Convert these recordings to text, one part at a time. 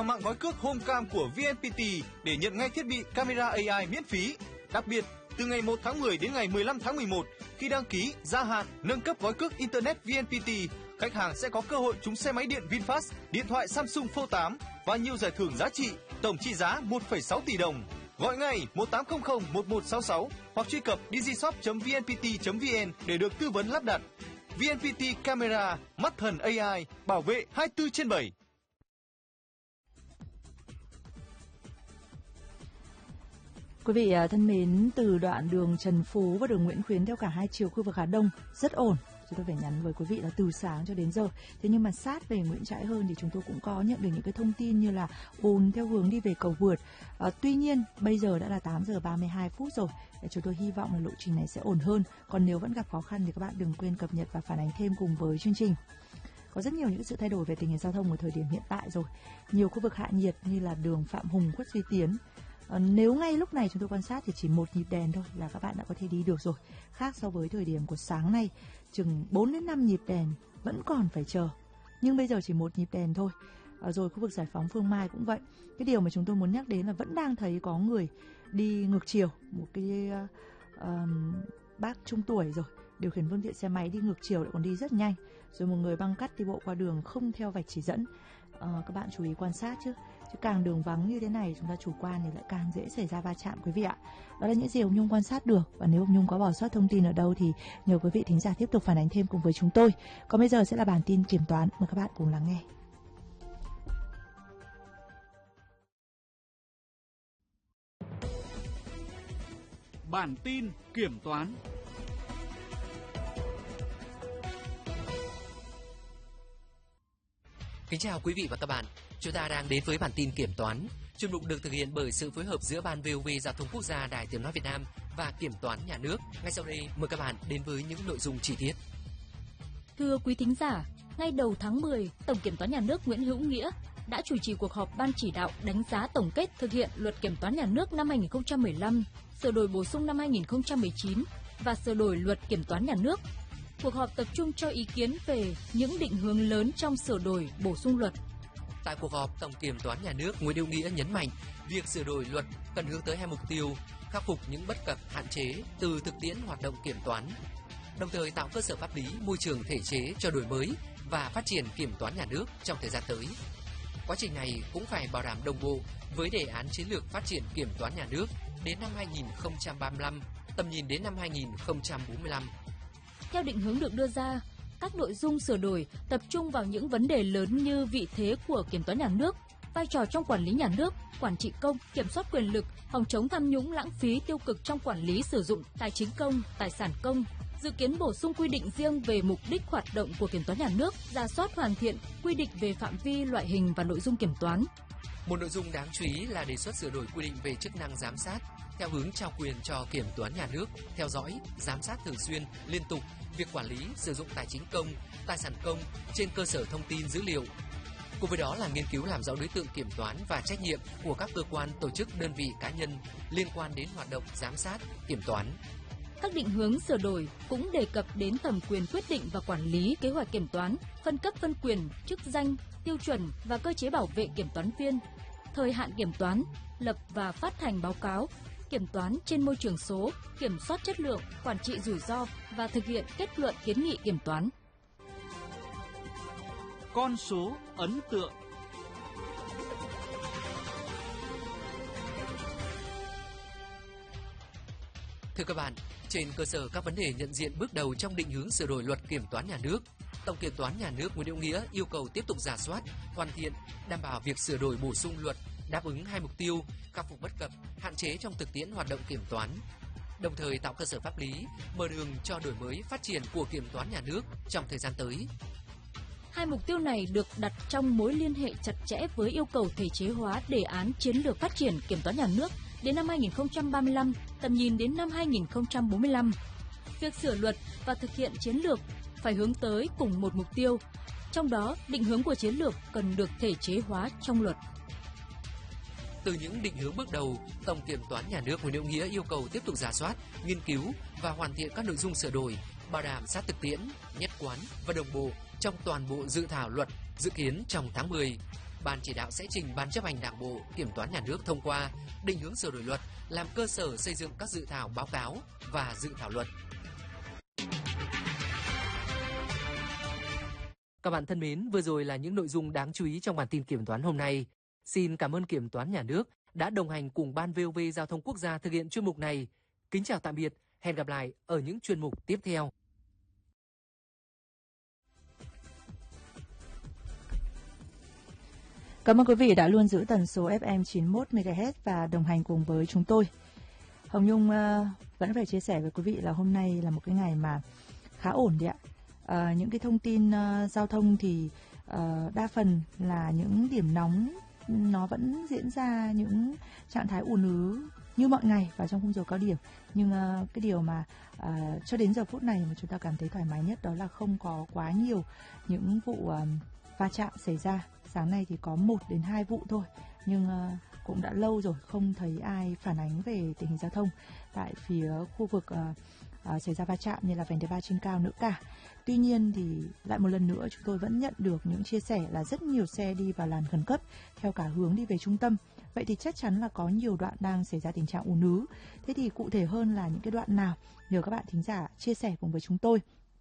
vào mạng gói cước Homecam của VNPT để nhận ngay thiết bị camera AI miễn phí. Đặc biệt, từ ngày 1 tháng 10 đến ngày 15 tháng 11, khi đăng ký, gia hạn, nâng cấp gói cước Internet VNPT, khách hàng sẽ có cơ hội trúng xe máy điện VinFast, điện thoại Samsung Fold 8 và nhiều giải thưởng giá trị, tổng trị giá 1,6 tỷ đồng. Gọi ngay 1800 1166 hoặc truy cập digishop.vnpt.vn để được tư vấn lắp đặt. VNPT Camera, mắt thần AI, bảo vệ 24/7. Quý vị thân mến, từ đoạn đường Trần Phú và đường Nguyễn Khuyến theo cả hai chiều khu vực Hà Đông rất ổn. Chúng tôi phải nhắn với quý vị là từ sáng cho đến giờ. Thế nhưng mà sát về Nguyễn Trãi hơn thì chúng tôi cũng có nhận được những cái thông tin như là ùn theo hướng đi về cầu Vượt. Tuy nhiên bây giờ đã là 8 giờ 32 phút rồi. Chúng tôi hy vọng là lộ trình này sẽ ổn hơn. Còn nếu vẫn gặp khó khăn thì các bạn đừng quên cập nhật và phản ánh thêm cùng với chương trình. Có rất nhiều những sự thay đổi về tình hình giao thông ở thời điểm hiện tại rồi. Nhiều khu vực hạ nhiệt như là đường Phạm Hùng, Khuất Duy Tiến. Nếu ngay lúc này chúng tôi quan sát thì chỉ một nhịp đèn thôi là các bạn đã có thể đi được rồi. Khác so với thời điểm của sáng nay, chừng 4 đến 5 nhịp đèn vẫn còn phải chờ. Nhưng bây giờ chỉ một nhịp đèn thôi. Rồi khu vực Giải Phóng Phương Mai cũng vậy. Cái điều mà chúng tôi muốn nhắc đến là vẫn đang thấy có người đi ngược chiều. Một cái bác trung tuổi rồi, điều khiển phương tiện xe máy đi ngược chiều lại còn đi rất nhanh. Rồi một người băng cắt đi bộ qua đường không theo vạch chỉ dẫn. Các bạn chú ý quan sát chứ càng đường vắng như thế này chúng ta chủ quan thì lại càng dễ xảy ra va chạm quý vị ạ. Đó là những gì ông Nhung quan sát được, và nếu ông Nhung có bỏ sót thông tin ở đâu thì nhờ quý vị thính giả tiếp tục phản ánh thêm cùng với chúng tôi. Còn bây giờ sẽ là bản tin kiểm toán, mời các bạn cùng lắng nghe. Bản tin kiểm toán. Kính chào quý vị và các bạn. Chúng ta đang đến với bản tin kiểm toán. Chuyên mục được thực hiện bởi sự phối hợp giữa Ban VOV Giao thông Quốc gia, Đài Tiếng nói Việt Nam và Kiểm toán Nhà nước. Ngay sau đây mời các bạn đến với những nội dung chi tiết. Thưa quý thính giả, ngay đầu tháng 10, Tổng Kiểm toán Nhà nước Nguyễn Hữu Nghĩa đã chủ trì cuộc họp Ban chỉ đạo đánh giá tổng kết thực hiện Luật Kiểm toán Nhà nước năm 2015, sửa đổi bổ sung năm 2019 và sửa đổi Luật Kiểm toán Nhà nước. Cuộc họp tập trung cho ý kiến về những định hướng lớn trong sửa đổi bổ sung luật. Tại cuộc họp, Tổng Kiểm toán Nhà nước Nguyễn Hữu Nghĩa nhấn mạnh việc sửa đổi luật cần hướng tới hai mục tiêu: khắc phục những bất cập hạn chế từ thực tiễn hoạt động kiểm toán, đồng thời tạo cơ sở pháp lý, môi trường thể chế cho đổi mới và phát triển kiểm toán nhà nước trong thời gian tới. Quá trình này cũng phải bảo đảm đồng bộ với đề án chiến lược phát triển kiểm toán nhà nước đến năm 2035, tầm nhìn đến năm 2045. Theo định hướng được đưa ra, các nội dung sửa đổi tập trung vào những vấn đề lớn như vị thế của kiểm toán nhà nước, vai trò trong quản lý nhà nước, quản trị công, kiểm soát quyền lực, phòng chống tham nhũng lãng phí tiêu cực trong quản lý sử dụng tài chính công, tài sản công, dự kiến bổ sung quy định riêng về mục đích hoạt động của kiểm toán nhà nước, rà soát hoàn thiện quy định về phạm vi, loại hình và nội dung kiểm toán. Một nội dung đáng chú ý là đề xuất sửa đổi quy định về chức năng giám sát theo hướng trao quyền cho kiểm toán nhà nước theo dõi, giám sát thường xuyên, liên tục việc quản lý sử dụng tài chính công, tài sản công trên cơ sở thông tin dữ liệu. Cùng với đó là nghiên cứu làm rõ đối tượng kiểm toán và trách nhiệm của các cơ quan, tổ chức, đơn vị, cá nhân liên quan đến hoạt động giám sát, kiểm toán. Các định hướng sửa đổi cũng đề cập đến thẩm quyền quyết định và quản lý kế hoạch kiểm toán, phân cấp phân quyền, chức danh, tiêu chuẩn và cơ chế bảo vệ kiểm toán viên, thời hạn kiểm toán, lập và phát hành báo cáo, kiểm toán trên môi trường số, kiểm soát chất lượng, quản trị rủi ro và thực hiện kết luận kiến nghị kiểm toán. Con số ấn tượng. Thưa các bạn, trên cơ sở các vấn đề nhận diện bước đầu trong định hướng sửa đổi Luật Kiểm toán Nhà nước, Tổng Kiểm toán Nhà nước Nguyễn Hữu Nghĩa yêu cầu tiếp tục rà soát, hoàn thiện, đảm bảo việc sửa đổi bổ sung luật đáp ứng hai mục tiêu: khắc phục bất cập, hạn chế trong thực tiễn hoạt động kiểm toán, đồng thời tạo cơ sở pháp lý, mở đường cho đổi mới phát triển của kiểm toán nhà nước trong thời gian tới. Hai mục tiêu này được đặt trong mối liên hệ chặt chẽ với yêu cầu thể chế hóa đề án chiến lược phát triển kiểm toán nhà nước đến năm 2035, tầm nhìn đến năm 2045. Việc sửa luật và thực hiện chiến lược phải hướng tới cùng một mục tiêu, trong đó định hướng của chiến lược cần được thể chế hóa trong luật. Từ những định hướng bước đầu, Tổng Kiểm toán Nhà nước Nguyễn Hữu Nghĩa yêu cầu tiếp tục rà soát, nghiên cứu và hoàn thiện các nội dung sửa đổi, bảo đảm sát thực tiễn, nhất quán và đồng bộ trong toàn bộ dự thảo luật dự kiến trong tháng 10. Ban chỉ đạo sẽ trình Ban chấp hành Đảng bộ, Kiểm toán Nhà nước thông qua định hướng sửa đổi luật làm cơ sở xây dựng các dự thảo báo cáo và dự thảo luật. Các bạn thân mến, vừa rồi là những nội dung đáng chú ý trong bản tin kiểm toán hôm nay. Xin cảm ơn Kiểm toán Nhà nước đã đồng hành cùng Ban VOV Giao thông Quốc gia thực hiện chuyên mục này. Kính chào tạm biệt, hẹn gặp lại ở những chuyên mục tiếp theo. Cảm ơn quý vị đã luôn giữ tần số FM 91 MHz và đồng hành cùng với chúng tôi. Hồng Nhung vẫn phải chia sẻ với quý vị là hôm nay là một cái ngày mà khá ổn đấy ạ. Những cái thông tin giao thông thì đa phần là những điểm nóng, nó vẫn diễn ra những trạng thái ùn ứ như mọi ngày và trong khung giờ cao điểm. Nhưng cái điều mà cho đến giờ phút này mà chúng ta cảm thấy thoải mái nhất đó là không có quá nhiều những vụ va chạm xảy ra. Sáng nay thì có 1 đến 2 vụ thôi, nhưng cũng đã lâu rồi không thấy ai phản ánh về tình hình giao thông tại phía khu vực xảy ra va chạm như là vành đai 3 trên cao nữa cả. Tuy nhiên thì lại một lần nữa chúng tôi vẫn nhận được những chia sẻ là rất nhiều xe đi vào làn khẩn cấp theo cả hướng đi về trung tâm. Vậy thì chắc chắn là có nhiều đoạn đang xảy ra tình trạng ùn ứ. Thế thì cụ thể hơn là những cái đoạn nào, nhờ các bạn thính giả chia sẻ cùng với chúng tôi.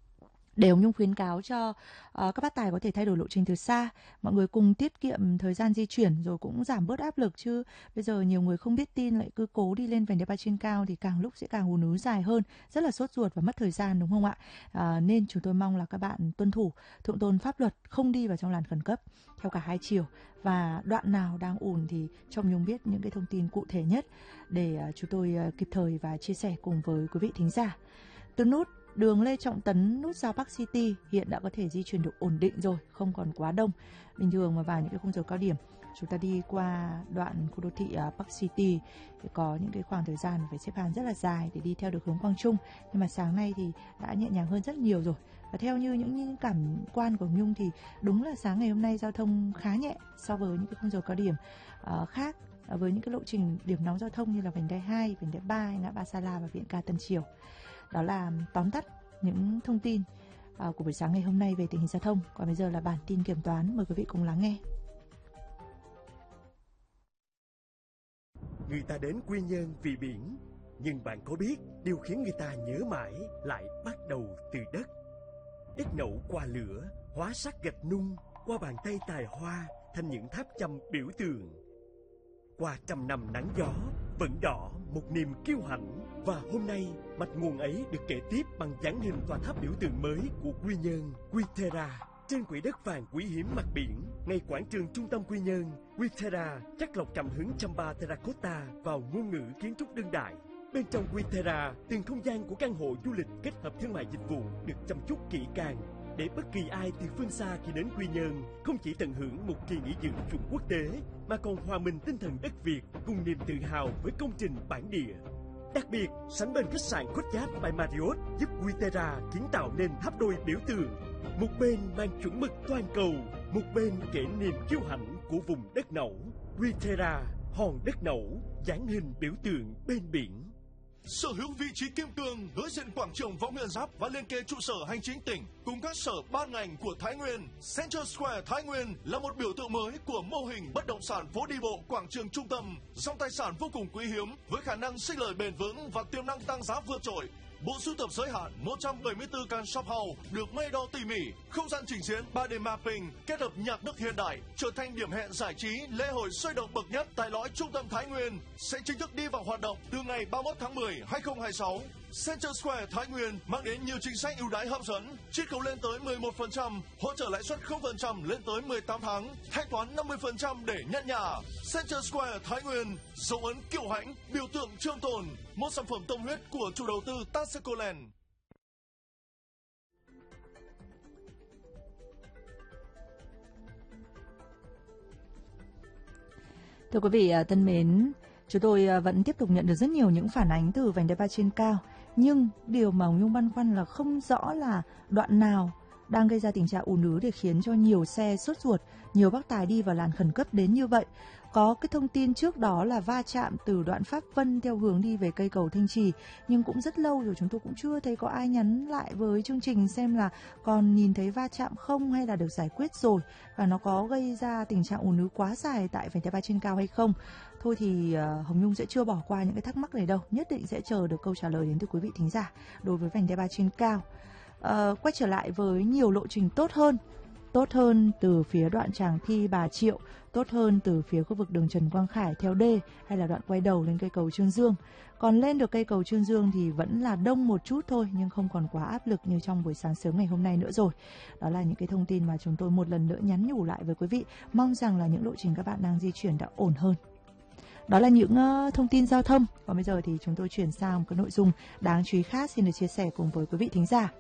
Để Hồng Nhung khuyến cáo cho các bác tài có thể thay đổi lộ trình từ xa, mọi người cùng tiết kiệm thời gian di chuyển rồi cũng giảm bớt áp lực, chứ bây giờ nhiều người không biết tin lại cứ cố đi lên vành đai 3 trên cao thì càng lúc sẽ càng ùn ứ dài hơn, rất là sốt ruột và mất thời gian, đúng không ạ? Nên chúng tôi mong là các bạn tuân thủ thượng tôn pháp luật, không đi vào trong làn khẩn cấp theo cả hai chiều, và đoạn nào đang ùn thì cho Nhung biết những cái thông tin cụ thể nhất để chúng tôi kịp thời và chia sẻ cùng với quý vị thính giả. Từ nút đường Lê Trọng Tấn, nút giao Park City hiện đã có thể di chuyển được ổn định rồi, không còn quá đông. Bình thường mà vào những cái khung giờ cao điểm, chúng ta đi qua đoạn khu đô thị Park City thì có những cái khoảng thời gian phải xếp hàng rất là dài để đi theo được hướng Quang Trung. Nhưng mà sáng nay thì đã nhẹ nhàng hơn rất nhiều rồi. Và theo như những cảm quan của Nhung thì đúng là sáng ngày hôm nay giao thông khá nhẹ so với những cái khung giờ cao điểm khác, với những cái lộ trình điểm nóng giao thông như là vành đai 2, vành đai 3, ngã ba Sa La và Viện Ca Tân Triều. Đó là tóm tắt những thông tin của buổi sáng ngày hôm nay về tình hình giao thông. Còn bây giờ là bản tin kiểm toán, mời quý vị cùng lắng nghe. Người ta đến Quy Nhơn vì biển, nhưng bạn có biết điều khiến người ta nhớ mãi lại bắt đầu từ đất. Đất nậu qua lửa, hóa sắc gạch nung, qua bàn tay tài hoa thành những tháp chăm biểu tượng. Qua trăm năm nắng gió, vẫn đỏ một niềm kiêu hãnh. Và hôm nay, mạch nguồn ấy được kể tiếp bằng dáng hình tòa tháp biểu tượng mới của Quy Nhơn, Quy-Thera. Trên quỹ đất vàng quý hiếm mặt biển, ngay quảng trường trung tâm Quy Nhơn, Quy-Thera chắc lọc cảm hứng Chamba Terracotta vào ngôn ngữ kiến trúc đương đại. Bên trong Quy-Thera, từng không gian của căn hộ du lịch kết hợp thương mại dịch vụ được chăm chút kỹ càng, để bất kỳ ai từ phương xa khi đến Quy Nhơn không chỉ tận hưởng một kỳ nghỉ dưỡng chuẩn quốc tế, mà còn hòa mình tinh thần đất Việt cùng niềm tự hào với công trình bản địa. Đặc biệt, sánh bên khách sạn Courtyard by Marriott giúp Quy-Thera kiến tạo nên tháp đôi biểu tượng. Một bên mang chuẩn mực toàn cầu, một bên kể niềm kiêu hãnh của vùng đất nẩu. Quy-Thera, hòn đất nẩu, dáng hình biểu tượng bên biển. Sở hữu vị trí kim cương đối diện quảng trường Võ Nguyên Giáp và liên kề trụ sở hành chính tỉnh cùng các sở ban ngành của Thái Nguyên, Central Square Thái Nguyên là một biểu tượng mới của mô hình bất động sản phố đi bộ quảng trường trung tâm, dòng tài sản vô cùng quý hiếm với khả năng sinh lời bền vững và tiềm năng tăng giá vượt trội. Bộ sưu tập giới hạn 174 căn shop house được may đo tỉ mỉ, không gian trình diễn 3D mapping kết hợp nhạc nước hiện đại trở thành điểm hẹn giải trí lễ hội sôi động bậc nhất tại lõi trung tâm Thái Nguyên sẽ chính thức đi vào hoạt động từ ngày 31 tháng 10, 2026. Central Square Thái Nguyên mang đến nhiều chính sách ưu đãi hấp dẫn, chiết khấu lên tới 11%, hỗ trợ lãi suất 0% lên tới 18 tháng, thanh toán 50% để nhận nhà. Central Square Thái Nguyên, dấu ấn kiêu hãnh, biểu tượng trường tồn, một sản phẩm tâm huyết của chủ đầu tư Tascoland. Thưa quý vị thân mến, chúng tôi vẫn tiếp tục nhận được rất nhiều những phản ánh từ vành đai 3 trên cao. Nhưng điều mà Nhung băn khoăn là không rõ là đoạn nào đang gây ra tình trạng ùn ứ để khiến cho nhiều xe sốt ruột, nhiều bác tài đi vào làn khẩn cấp đến như vậy. Có cái thông tin trước đó là va chạm từ đoạn Pháp Vân theo hướng đi về cây cầu Thanh Trì, nhưng cũng rất lâu rồi chúng tôi cũng chưa thấy có ai nhắn lại với chương trình xem là còn nhìn thấy va chạm không hay là được giải quyết rồi, và nó có gây ra tình trạng ùn ứ quá dài tại vành đai 3 trên cao hay không. Thôi thì Hồng Nhung sẽ chưa bỏ qua những cái thắc mắc này đâu, nhất định sẽ chờ được câu trả lời đến từ quý vị thính giả đối với vành đai 3 trên cao. Quay trở lại với nhiều lộ trình tốt hơn từ phía đoạn Tràng Thi Bà Triệu, tốt hơn từ phía khu vực đường Trần Quang Khải theo D, hay là đoạn quay đầu lên cây cầu Trương Dương. Còn lên được cây cầu Trương Dương thì vẫn là đông một chút thôi, nhưng không còn quá áp lực như trong buổi sáng sớm ngày hôm nay nữa rồi. Đó là những cái thông tin mà chúng tôi một lần nữa nhắn nhủ lại với quý vị. Mong rằng là những lộ trình các bạn đang di chuyển đã ổn hơn. Đó là những thông tin giao thông. Còn bây giờ thì chúng tôi chuyển sang một cái nội dung đáng chú ý khác xin được chia sẻ cùng với quý vị thính giả.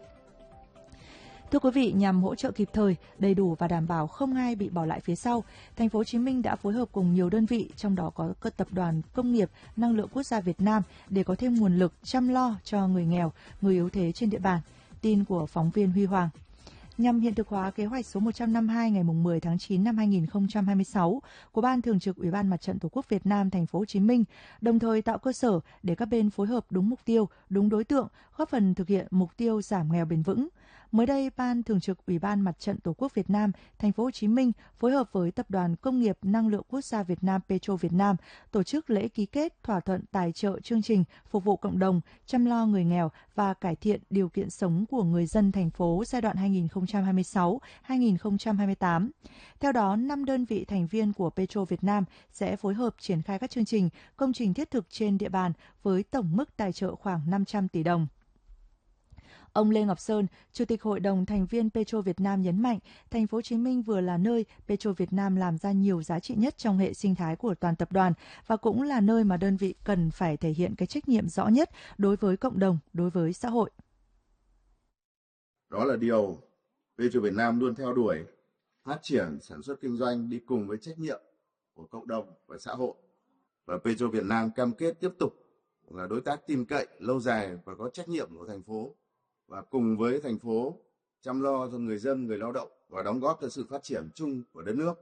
Thưa quý vị, nhằm hỗ trợ kịp thời, đầy đủ và đảm bảo không ai bị bỏ lại phía sau, Thành phố Hồ Chí Minh đã phối hợp cùng nhiều đơn vị, trong đó có các tập đoàn Công nghiệp Năng lượng Quốc gia Việt Nam để có thêm nguồn lực chăm lo cho người nghèo, người yếu thế trên địa bàn. Tin của phóng viên Huy Hoàng. Nhằm hiện thực hóa kế hoạch số 152 ngày 10 tháng 9 năm 2026 của Ban Thường trực Ủy ban Mặt trận Tổ quốc Việt Nam Thành phố Hồ Chí Minh, đồng thời tạo cơ sở để các bên phối hợp đúng mục tiêu, đúng đối tượng, góp phần thực hiện mục tiêu giảm nghèo bền vững. Mới đây, Ban Thường trực Ủy ban Mặt trận Tổ quốc Việt Nam Thành phố Hồ Chí Minh phối hợp với Tập đoàn Công nghiệp Năng lượng Quốc gia Việt Nam Petro Việt Nam tổ chức lễ ký kết thỏa thuận tài trợ chương trình phục vụ cộng đồng, chăm lo người nghèo và cải thiện điều kiện sống của người dân thành phố giai đoạn 2026-2028. Theo đó, 5 đơn vị thành viên của Petro Việt Nam sẽ phối hợp triển khai các chương trình, công trình thiết thực trên địa bàn với tổng mức tài trợ khoảng 500 tỷ đồng. Ông Lê Ngọc Sơn, Chủ tịch Hội đồng thành viên Petro Việt Nam nhấn mạnh, Thành phố Hồ Chí Minh vừa là nơi Petro Việt Nam làm ra nhiều giá trị nhất trong hệ sinh thái của toàn tập đoàn và cũng là nơi mà đơn vị cần phải thể hiện cái trách nhiệm rõ nhất đối với cộng đồng, đối với xã hội. Đó là điều Petro Việt Nam luôn theo đuổi, phát triển sản xuất kinh doanh đi cùng với trách nhiệm của cộng đồng và xã hội. Và Petro Việt Nam cam kết tiếp tục là đối tác tin cậy, lâu dài và có trách nhiệm của thành phố, và cùng với thành phố chăm lo cho người dân, người lao động và đóng góp cho sự phát triển chung của đất nước.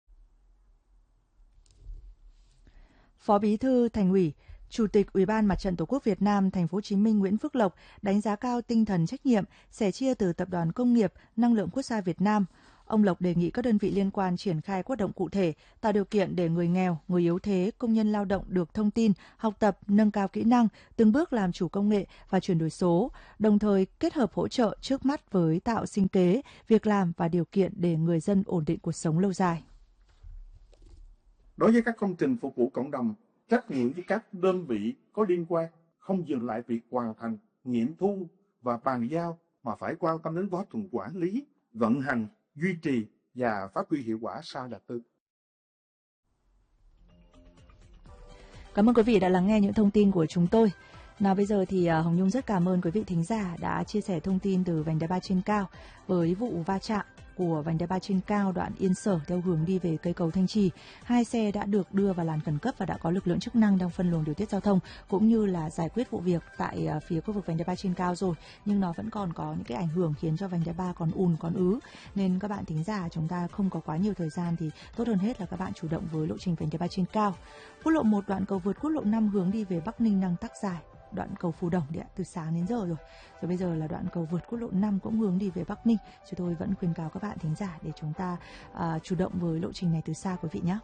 Phó Bí thư Thành ủy, Chủ tịch Ủy ban Mặt trận Tổ quốc Việt Nam Thành phố Hồ Chí Minh Nguyễn Phước Lộc đánh giá cao tinh thần trách nhiệm, sẻ chia từ Tập đoàn Công nghiệp Năng lượng Quốc gia Việt Nam. Ông Lộc đề nghị các đơn vị liên quan triển khai hoạt động cụ thể, tạo điều kiện để người nghèo, người yếu thế, công nhân lao động được thông tin, học tập, nâng cao kỹ năng, từng bước làm chủ công nghệ và chuyển đổi số, đồng thời kết hợp hỗ trợ trước mắt với tạo sinh kế, việc làm và điều kiện để người dân ổn định cuộc sống lâu dài. Đối với các công trình phục vụ cộng đồng, trách nhiệm với các đơn vị có liên quan không dừng lại việc hoàn thành, nghiệm thu và bàn giao mà phải quan tâm đến quá trình quản lý, vận hành, duy trì và phát huy hiệu quả sau đầu tư. Cảm ơn quý vị đã lắng nghe những thông tin của chúng tôi. Nào bây giờ thì Hồng Nhung rất cảm ơn quý vị thính giả đã chia sẻ thông tin từ vành đai 3 trên cao với vụ va chạm của vành đai 3 trên cao đoạn Yên Sở theo hướng đi về cây cầu Thanh Trì. 2 xe đã được đưa vào làn khẩn cấp và đã có lực lượng chức năng đang phân luồng điều tiết giao thông cũng như là giải quyết vụ việc tại phía khu vực vành đai 3 trên cao rồi, nhưng nó vẫn còn có những cái ảnh hưởng khiến cho vành đai 3 còn ùn còn ứ, nên các bạn thính giả chúng ta không có quá nhiều thời gian thì tốt hơn hết là các bạn chủ động với lộ trình vành đai 3 trên cao. Quốc lộ 1 đoạn cầu vượt quốc lộ 5 hướng đi về Bắc Ninh đang tắc dài. Đoạn cầu Phù Đồng đấy, từ sáng đến giờ rồi. Rồi bây giờ là đoạn cầu vượt quốc lộ 5 cũng hướng đi về Bắc Ninh. Chúng tôi vẫn khuyến cáo các bạn thính giả để chúng ta chủ động với lộ trình này từ xa quý vị nhé.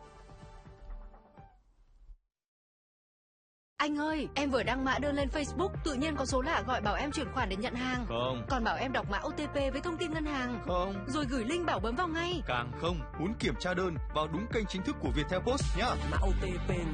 Anh ơi, em vừa đăng mã đơn lên Facebook, tự nhiên có số lạ gọi bảo em chuyển khoản để nhận hàng. Không. Còn bảo em đọc mã OTP với thông tin ngân hàng. Không. Rồi gửi link bảo bấm vào ngay. Càng không. Muốn kiểm tra đơn vào đúng kênh chính thức của Viettel Post nhá. Mã OTP